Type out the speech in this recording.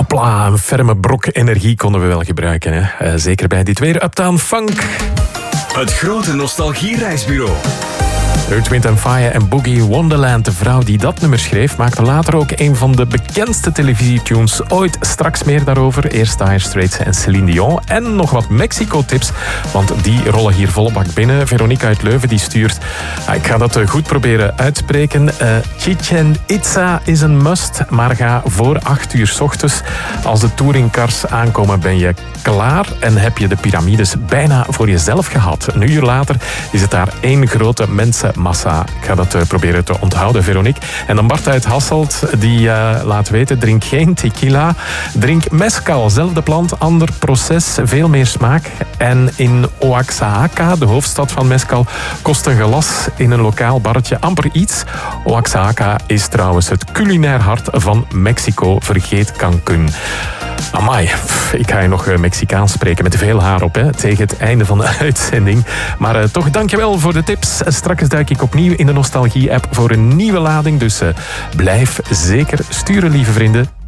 Hopla, een ferme brok energie konden we wel gebruiken. Hè? Zeker bij dit weer. Uptown Funk. Het grote nostalgie-reisbureau. Earth, Wind & Fire en Boogie Wonderland. De vrouw die dat nummer schreef, maakte later ook een van de bekendste televisietunes ooit. Straks meer daarover. Eerst Dire Straits en Celine Dion. En nog wat Mexico-tips, want die rollen hier volle bak binnen. Veronica uit Leuven die stuurt... ik ga dat goed proberen uitspreken. Chichen Itza is een must, maar ga voor 8 uur 's ochtends. Als de touringcars aankomen ben je klaar en heb je de piramides bijna voor jezelf gehad. Een uur later is het daar één grote mensenmassa. Ik ga dat proberen te onthouden, Veronique. En dan Bart uit Hasselt, die laat weten, drink geen tequila, drink mezcal. Zelfde plant, ander proces, veel meer smaak. En in Oaxaca, de hoofdstad van mezcal, kost een glas in een lokaal barretje amper iets. Oaxaca is trouwens het culinair hart van Mexico. Vergeet Cancún. Amai, ik ga je nog Mexicaans spreken met veel haar op, hè, tegen het einde van de uitzending. Maar toch dankjewel voor de tips. Straks duik ik opnieuw in de Nostalgie-app voor een nieuwe lading. Dus blijf zeker sturen, lieve vrienden.